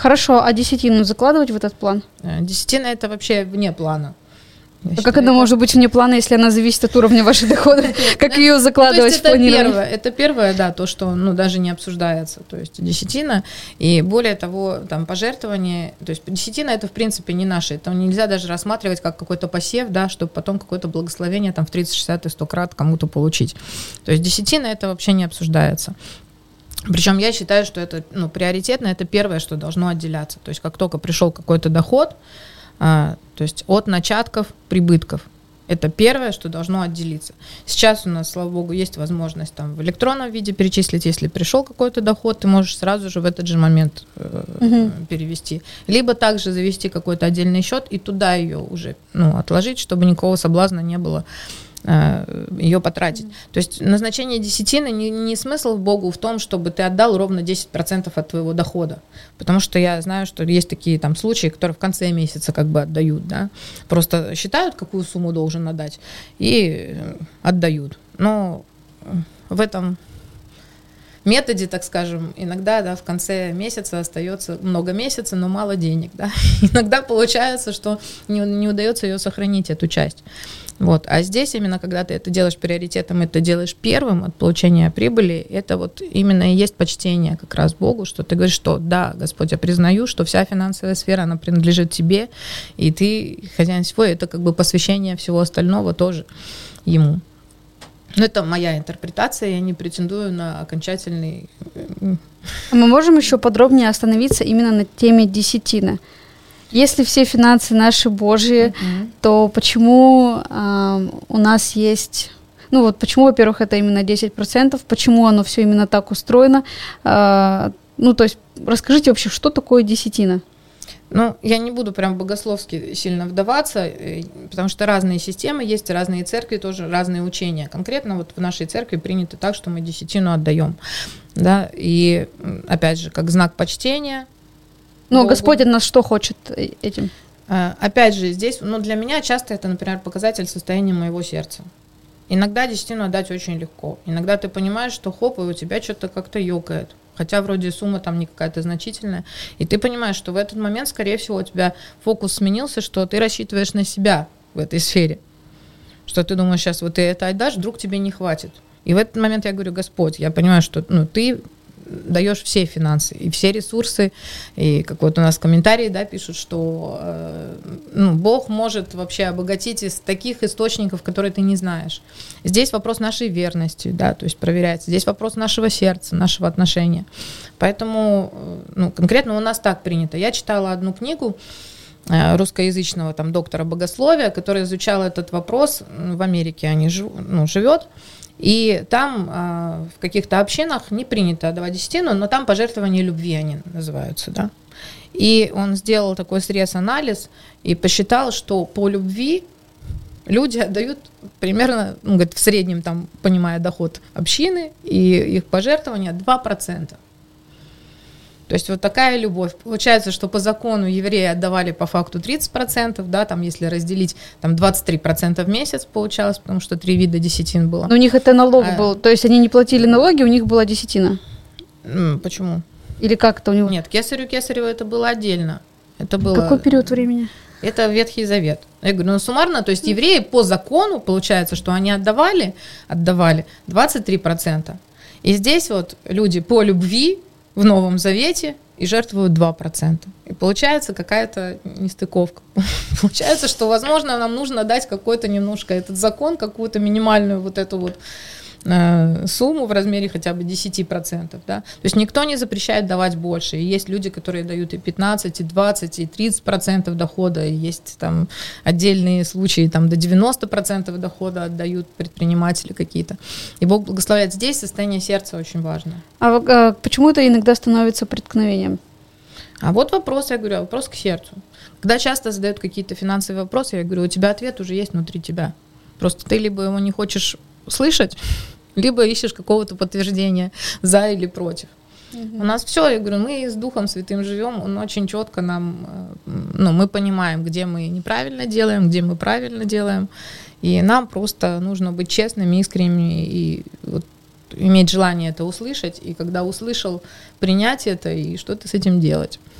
Хорошо, а десятину закладывать в этот план? Десятина это вообще вне плана. А как она может быть вне плана, если она зависит от уровня ваших доходов? Как ее закладывать в планирование? Это первое, да, то, что даже не обсуждается. То есть десятина, и более того, там пожертвование, то есть десятина это в принципе не наше, это нельзя даже рассматривать как какой-то посев, да, чтобы потом какое-то благословение там в 30, 60 и 100 крат кому-то получить. То есть десятина это вообще не обсуждается. Причем я считаю, что это приоритетно, это первое, что должно отделяться. То есть как только пришел какой-то доход, то есть от начатков, прибытков. Это первое, что должно отделиться. Сейчас у нас, слава богу, есть возможность там в электронном виде перечислить. Если пришел какой-то доход, ты можешь сразу же в этот же момент перевести. Либо также завести какой-то отдельный счет и туда ее уже отложить, чтобы никакого соблазна не было ее потратить. То есть назначение десятины не смысл Богу в том, чтобы ты отдал ровно 10% от твоего дохода. Потому что я знаю, что есть такие там случаи, которые в конце месяца как бы отдают, да, просто считают, какую сумму должен отдать, и отдают. Но в этом методе, так скажем, иногда, да, в конце месяца остается много месяца, но мало денег, да. Иногда получается, что не удается ее сохранить, эту часть. Вот. А здесь именно, когда ты это делаешь приоритетом, это делаешь первым от получения прибыли, это вот именно и есть почтение как раз Богу, что ты говоришь, что да, Господь, я признаю, что вся финансовая сфера, она принадлежит тебе, и ты хозяин всего, это как бы посвящение всего остального тоже Ему. Но это моя интерпретация, я не претендую на окончательный... Мы можем еще подробнее остановиться именно на теме десятины. Если все финансы наши Божьи, то почему у нас есть... почему, во-первых, это именно 10%, почему оно все именно так устроено? То есть расскажите вообще, что такое десятина? Я не буду прям богословски сильно вдаваться, потому что разные системы есть, разные церкви, тоже разные учения. Конкретно вот в нашей церкви принято так, что мы десятину отдаем. Да? И опять же, как знак почтения. Но Господь от нас что хочет этим? Опять же, здесь, для меня часто это, например, показатель состояния моего сердца. Иногда десятину отдать очень легко. Иногда ты понимаешь, что хоп, и у тебя что-то как-то ёкает. Хотя вроде сумма там не какая-то значительная. И ты понимаешь, что в этот момент, скорее всего, у тебя фокус сменился, что ты рассчитываешь на себя в этой сфере. Что ты думаешь, сейчас вот ты это отдашь, вдруг тебе не хватит. И в этот момент я говорю, Господь, я понимаю, что ты даешь все финансы и все ресурсы, и как вот у нас в комментарии, да, пишут, что Бог может вообще обогатить из таких источников, которые ты не знаешь. Здесь вопрос нашей верности, да, то есть проверяется. Здесь вопрос нашего сердца, нашего отношения. Поэтому, конкретно у нас так принято. Я читала одну книгу русскоязычного там доктора богословия, который изучал этот вопрос в Америке, живет. И там в каких-то общинах не принято отдавать десятину, но там пожертвования любви они называются, да. И он сделал такой срез-анализ и посчитал, что по любви люди отдают примерно, в среднем, там, понимая доход общины и их пожертвования 2%. То есть вот такая любовь. Получается, что по закону евреи отдавали по факту 30%, да, там если разделить, там 23% в месяц получалось, потому что 3 вида десятин было. Но у них это налог был, то есть они не платили налоги, у них была десятина. Почему? Или как это у него? Нет, кесарю это было отдельно. Это было... Какой период времени? Это Ветхий Завет. Я говорю, суммарно, то есть евреи по закону, получается, что они отдавали 23%. И здесь вот люди по любви в Новом Завете и жертвуют 2%. И получается какая-то нестыковка. Получается, что, возможно, нам нужно дать какой-то немножко этот закон, какую-то минимальную вот эту вот сумму в размере хотя бы 10%. Да? То есть никто не запрещает давать больше. И есть люди, которые дают и 15, и 20, и 30% дохода. И есть там отдельные случаи, там до 90% дохода отдают предприниматели какие-то. И Бог благословляет. Здесь состояние сердца очень важно. А почему это иногда становится преткновением? А вот вопрос, я говорю, вопрос к сердцу. Когда часто задают какие-то финансовые вопросы, я говорю, у тебя ответ уже есть внутри тебя. Просто ты либо его не хочешь слышать, либо ищешь какого-то подтверждения за или против. У нас все, я говорю, мы с Духом Святым живем, он очень четко нам, мы понимаем, где мы неправильно делаем, где мы правильно делаем, и нам просто нужно быть честными, искренними и вот иметь желание это услышать, и когда услышал, принять это и что-то с этим делать.